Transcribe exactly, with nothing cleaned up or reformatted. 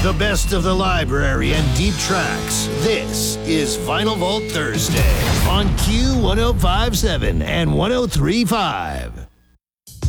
The best of the library and deep tracks. This is Vinyl Vault Thursday on Q one oh five point seven and one oh three point five.